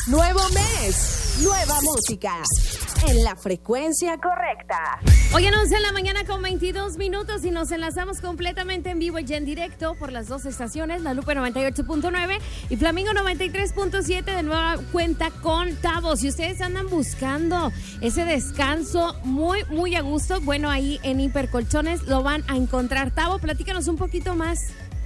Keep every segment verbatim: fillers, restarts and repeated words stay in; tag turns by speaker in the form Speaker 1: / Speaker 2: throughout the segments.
Speaker 1: Nuevo mes, nueva música, en la frecuencia correcta.
Speaker 2: Hoy en once de la mañana con veintidós minutos y nos enlazamos completamente en vivo y en directo por las dos estaciones, La Lupe noventa y ocho punto nueve y Flamingo noventa y tres punto siete, de nueva cuenta con Tavo. Si ustedes andan buscando ese descanso muy, muy a gusto, bueno, ahí en Hipercolchones lo van a encontrar. Tavo, platícanos un poquito más.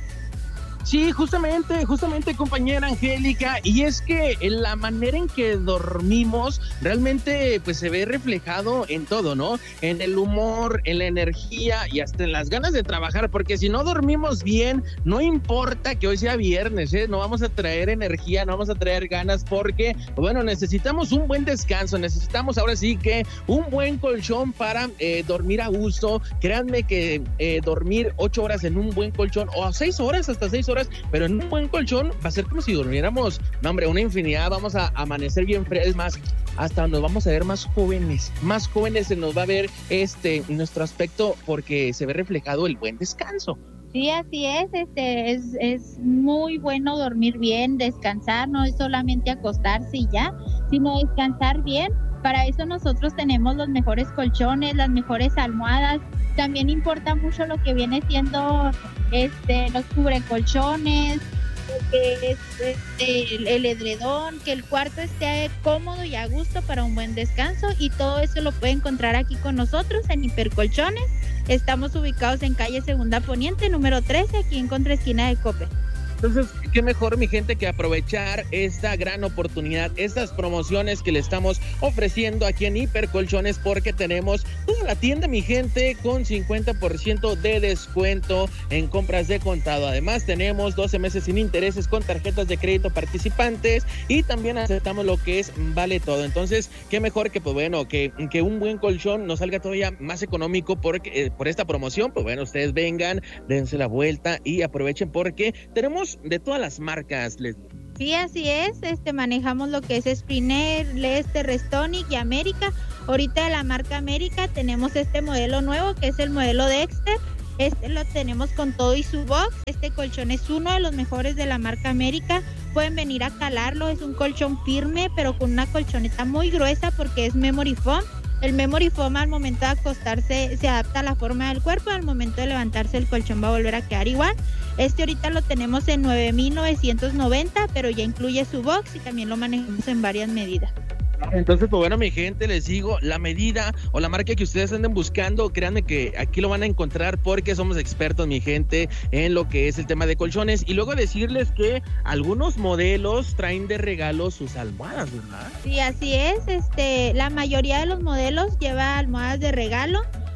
Speaker 3: Sí, justamente, justamente, compañera Angélica, y es que la manera en que dormimos realmente pues se ve reflejado en todo, ¿no? En el humor, en la energía y hasta en las ganas de trabajar, porque si no dormimos bien, no importa que hoy sea viernes, ¿eh? No vamos a traer energía, no vamos a traer ganas, porque, bueno, necesitamos un buen descanso, necesitamos ahora sí que un buen colchón para eh, dormir a gusto. Créanme que eh, dormir ocho horas en un buen colchón, o a seis horas, hasta seis horas, pero en un buen colchón va a ser como si durmiéramos, no hombre, una infinidad. Vamos a amanecer bien fríos, es más, hasta nos vamos a ver más jóvenes, más jóvenes se nos va a ver este nuestro aspecto, porque se ve reflejado el buen descanso.
Speaker 4: Sí, así es, este es, es muy bueno dormir bien, descansar, no es solamente acostarse y ya, sino descansar bien. Para eso nosotros tenemos los mejores colchones, las mejores almohadas. También importa mucho lo que viene siendo este los cubrecolchones, que es este, el, el edredón, que el cuarto esté cómodo y a gusto para un buen descanso, y todo eso lo puede encontrar aquí con nosotros en Hipercolchones. Estamos ubicados en calle Segunda Poniente, número trece, aquí en contraesquina de Coppel.
Speaker 3: Entonces, qué mejor, mi gente, que aprovechar esta gran oportunidad, estas promociones que le estamos ofreciendo aquí en Hipercolchones, porque tenemos toda la tienda, mi gente, con cincuenta por ciento de descuento en compras de contado. Además, tenemos doce meses sin intereses con tarjetas de crédito participantes, y también aceptamos lo que es Vale Todo. Entonces, qué mejor que, pues bueno, que, que un buen colchón nos salga todavía más económico porque, eh, por esta promoción. Pues bueno, ustedes vengan, dense la vuelta y aprovechen, porque tenemos de todas las marcas, Leslie.
Speaker 4: Sí, así es, este manejamos lo que es Springer, Lester, Restonic y América. Ahorita de la marca América tenemos este modelo nuevo, que es el modelo Dexter. Este lo tenemos con todo y su box. Este colchón es uno de los mejores de la marca América. Pueden venir a calarlo, es un colchón firme, pero con una colchoneta muy gruesa, porque es memory foam. El memory foam, al momento de acostarse, se adapta a la forma del cuerpo. Al momento de levantarse, el colchón va a volver a quedar igual. Este ahorita lo tenemos en nueve mil novecientos noventa, pero ya incluye su box y también lo manejamos en varias medidas.
Speaker 3: Entonces, pues bueno, mi gente, les digo, la medida o la marca que ustedes anden buscando, créanme que aquí lo van a encontrar, porque somos expertos, mi gente, en lo que es el tema de colchones. Y luego decirles que algunos modelos traen de regalo sus almohadas, ¿verdad?
Speaker 4: Sí, así es, este, la mayoría de los modelos lleva almohadas de regalo,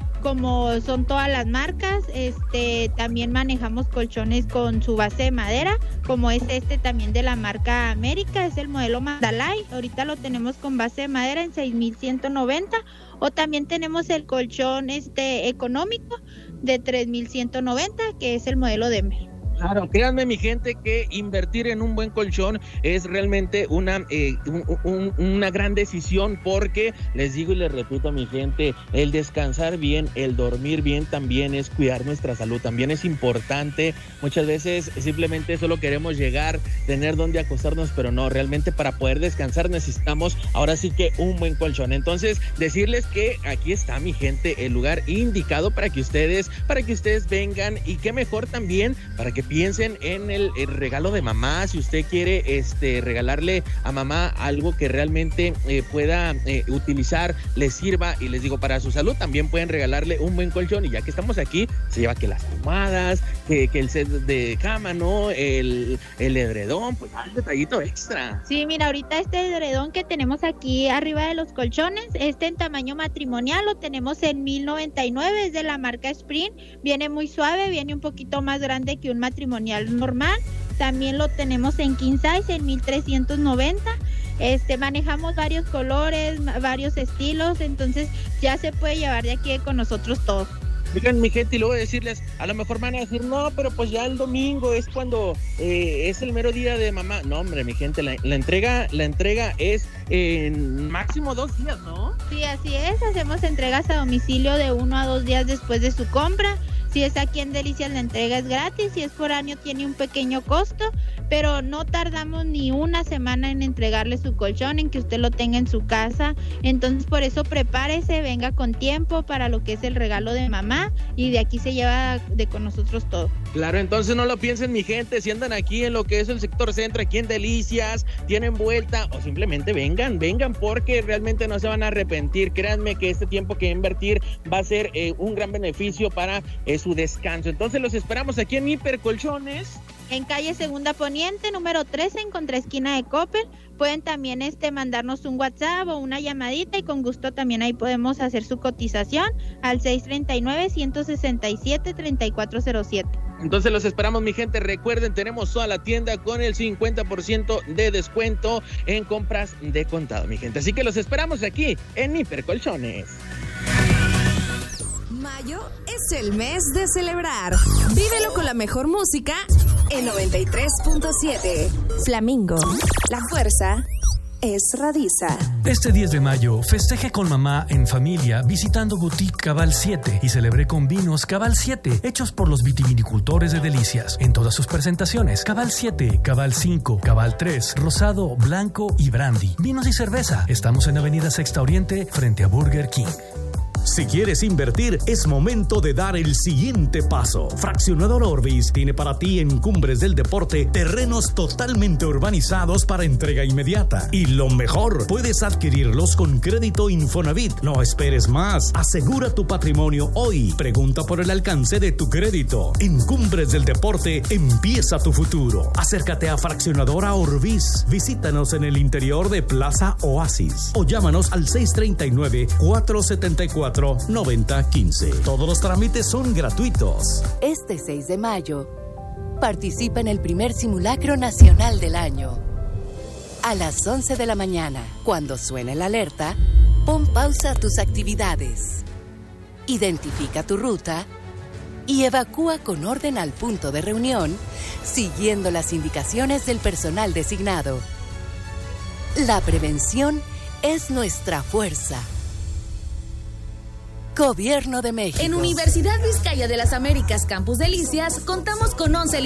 Speaker 4: como son todas las marcas. Este, también manejamos colchones con su base de madera, como es este también de la marca América, es el modelo Mandalay. Ahorita lo tenemos con base de madera en seis mil ciento noventa, o también tenemos el colchón este económico de tres mil ciento noventa, que es el modelo Denver.
Speaker 3: Claro, créanme, mi gente, que invertir en un buen colchón es realmente una, eh, un, un, una gran decisión, porque les digo y les repito, mi gente, el descansar bien, el dormir bien también es cuidar nuestra salud, también es importante. Muchas veces simplemente solo queremos llegar, tener donde acostarnos, pero no, realmente para poder descansar necesitamos ahora sí que un buen colchón. Entonces, decirles que aquí está, mi gente, el lugar indicado para que ustedes, para que ustedes vengan, y qué mejor también para que piensen en el, el regalo de mamá. Si usted quiere este, regalarle a mamá algo que realmente eh, pueda eh, utilizar, le sirva, y les digo, para su salud, también pueden regalarle un buen colchón. Y ya que estamos aquí, se lleva que las almohadas, que, que el set de cama, ¿no? El, el edredón, pues un detallito extra.
Speaker 4: Sí, mira, ahorita este edredón que tenemos aquí arriba de los colchones, este en tamaño matrimonial, lo tenemos en mil noventa y nueve, es de la marca Spring. Viene muy suave, viene un poquito más grande que un matrimonial normal. También lo tenemos en king size en mil trescientos noventa. Este, manejamos varios colores, varios estilos, entonces ya se puede llevar de aquí con nosotros todo.
Speaker 3: Oigan, mi gente, y luego decirles, a lo mejor van a decir, no, pero pues ya el domingo es cuando eh, es el mero día de mamá. No, hombre, mi gente, la, la entrega la entrega es en máximo dos días, ¿no?
Speaker 4: Sí, así es, hacemos entregas a domicilio de uno a dos días después de su compra. Si es aquí en Delicias, la entrega es gratis. Si es por año, tiene un pequeño costo, pero no tardamos ni una semana en entregarle su colchón, en que usted lo tenga en su casa. Entonces, por eso prepárese, venga con tiempo para lo que es el regalo de mamá, y de aquí se lleva de con nosotros todo.
Speaker 3: Claro, entonces no lo piensen, mi gente, si andan aquí en lo que es el sector centro, aquí en Delicias, tienen vuelta, o simplemente vengan, vengan, porque realmente no se van a arrepentir. Créanme que este tiempo que invertir va a ser eh, un gran beneficio para eh, su descanso. Entonces los esperamos aquí en Hipercolchones,
Speaker 4: en calle Segunda Poniente, número trece, en contraesquina de Coppel. Pueden también este mandarnos un WhatsApp o una llamadita, y con gusto también ahí podemos hacer su cotización al seis tres nueve, uno seis siete, tres cuatro cero siete.
Speaker 3: Entonces los esperamos, mi gente. Recuerden, tenemos toda la tienda con el cincuenta por ciento de descuento en compras de contado, mi gente. Así que los esperamos aquí en Hipercolchones.
Speaker 1: Mayo es el mes de celebrar. Vívelo con la mejor música en noventa y tres punto siete. Flamingo, la fuerza es Radiza.
Speaker 5: Este diez de mayo festeje con mamá en familia visitando Boutique Cabal siete y celebré con vinos Cabal siete, hechos por los vitivinicultores de Delicias en todas sus presentaciones: Cabal siete, Cabal cinco, Cabal tres, rosado, blanco y brandy. Vinos y cerveza. Estamos en Avenida Sexta Oriente frente a Burger King.
Speaker 6: Si quieres invertir, es momento de dar el siguiente paso. Fraccionador Orbis tiene para ti en Cumbres del Deporte terrenos totalmente urbanizados para entrega inmediata. Y lo mejor, puedes adquirirlos con crédito Infonavit. No esperes más. Asegura tu patrimonio hoy. Pregunta por el alcance de tu crédito. En Cumbres del Deporte, empieza tu futuro. Acércate a Fraccionadora Orbis. Visítanos en el interior de Plaza Oasis o llámanos al seis tres nueve, cuatro siete cuatro, nueve cero uno cinco. Todos los trámites son gratuitos.
Speaker 7: Este seis de mayo, participa en el primer simulacro nacional del año. A las once de la mañana, cuando suene la alerta, pon pausa a tus actividades. Identifica tu ruta y evacúa con orden al punto de reunión, siguiendo las indicaciones del personal designado. La prevención es nuestra fuerza. Gobierno de México.
Speaker 8: En Universidad Vizcaya de las Américas Campus Delicias contamos con once